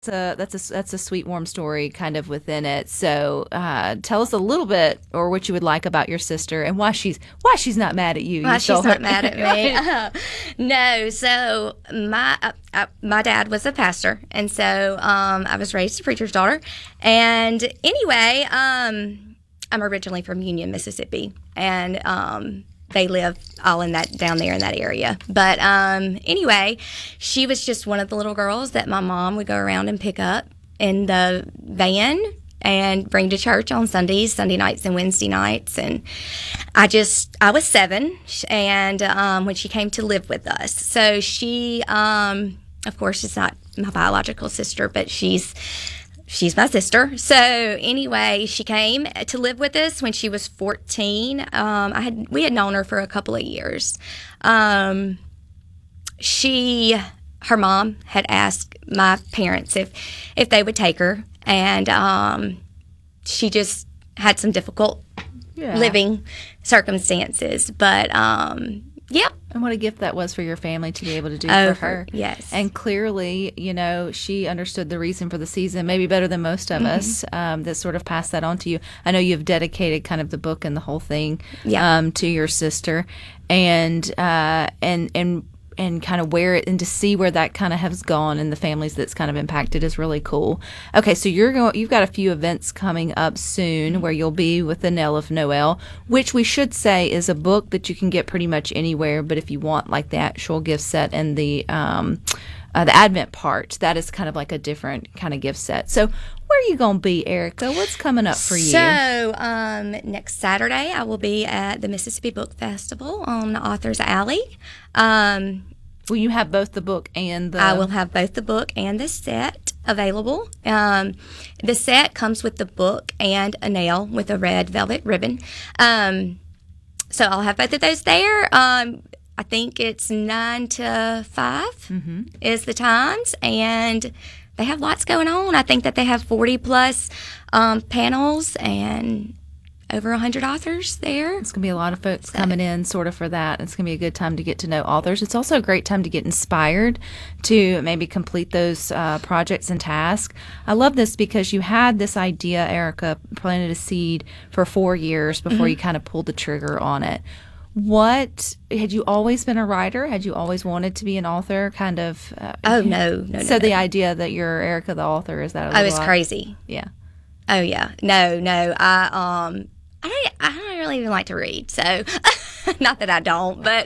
That's a sweet warm story kind of within it. So tell us a little bit or what you would like about your sister and why she's not mad at you. Well, You she's told her. not mad at me. No, so my dad was a pastor, and so I was raised a preacher's daughter. And anyway, I'm originally from Union, Mississippi, and they live all in that down there in that area. But anyway, she was just one of the little girls that my mom would go around and pick up in the van and bring to church on Sundays, Sunday nights and Wednesday nights. And I was 7, and when she came to live with us. So she, of course, is not my biological sister, but she's my sister. So anyway, she came to live with us when she was 14. We had known her for a couple of years. Her mom had asked my parents if they would take her, and she just had some difficult living circumstances. But yep. And what a gift that was for your family to be able to do for her. Yes. And clearly, she understood the reason for the season, maybe better than most of us, that sort of passed that on to you. I know you've dedicated kind of the book and the whole thing to your sister, and kind of and to see where that kind of has gone and the families that's kind of impacted is really cool. Okay, so you've got a few events coming up soon where you'll be with the Knell of Noel, which we should say is a book that you can get pretty much anywhere. But if you want like the actual gift set and the Advent part, that is kind of like a different kind of gift set. So where are you going to be, Erica? What's coming up for you? So next Saturday, I will be at the Mississippi Book Festival on Author's Alley. Will you have both the book and the... I will have both the book and the set available. The set comes with the book and a nail with a red velvet ribbon. So I'll have both of those there. I think it's 9 to 5 is the times, and they have lots going on. I think that they have 40 plus panels and over 100 authors there. It's going to be a lot of folks coming in sort of for that. It's going to be a good time to get to know authors. It's also a great time to get inspired to maybe complete those projects and tasks. I love this because you had this idea, Erica, planted a seed for 4 years before you kind of pulled the trigger on it. What, had you always been a writer? Had you always wanted to be an author? Kind of. No. So the idea that you're Erica the author, is that a little it's crazy. Yeah. Oh yeah. No. I don't really even like to read, so not that I don't, but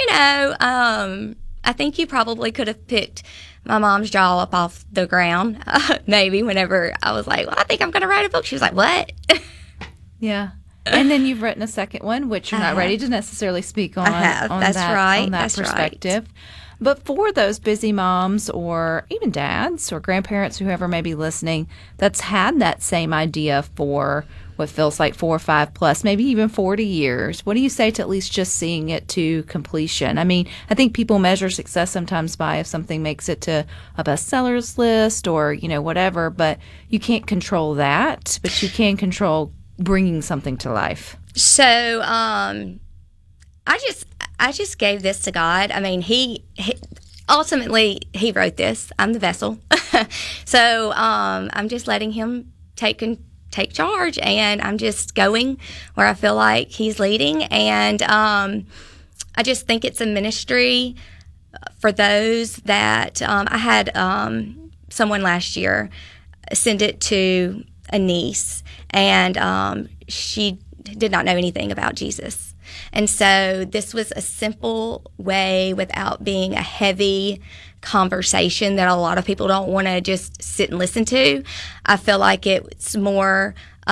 I think you probably could have picked my mom's jaw up off the ground, maybe whenever I was like, well, I think I'm going to write a book. She was like, what? Yeah. And then you've written a second one, which you're not ready to necessarily speak on. I have. That's right. On that That's perspective. Right. But for those busy moms or even dads or grandparents, whoever may be listening, that's had that same idea for what feels like 4 or 5 plus, maybe even 40 years, what do you say to at least just seeing it to completion? I mean, I think people measure success sometimes by if something makes it to a bestsellers list or, whatever, but you can't control that, but you can control bringing something to life. So, I just gave this to God. I mean, he ultimately he wrote this. I'm the vessel. So, I'm just letting him take charge, and I'm just going where I feel like he's leading. And I just think it's a ministry for those that I had someone last year send it to a niece, and she did not know anything about Jesus. And so this was a simple way without being a heavy conversation that a lot of people don't want to just sit and listen to. I feel like it's more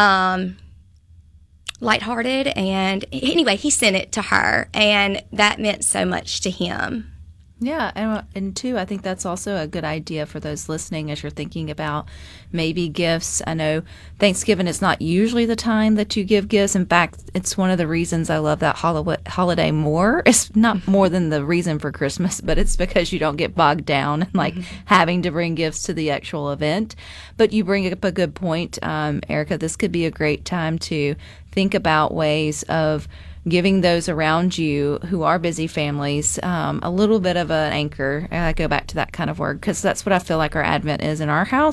lighthearted. And anyway, he sent it to her, and that meant so much to him. Yeah, and too, I think that's also a good idea for those listening as you're thinking about maybe gifts. I know Thanksgiving is not usually the time that you give gifts. In fact, it's one of the reasons I love that holiday more. It's not more than the reason for Christmas, but it's because you don't get bogged down in having to bring gifts to the actual event. But you bring up a good point, Erica. This could be a great time to think about ways of giving those around you who are busy families a little bit of an anchor. I go back to that kind of word because that's what I feel like our Advent is in our house.